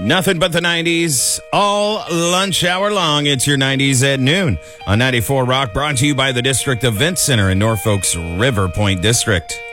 Nothing but the 90s all lunch hour long. It's your 90s at noon on 94 Rock, brought to you by the District Event Center in Norfolk's River Point District.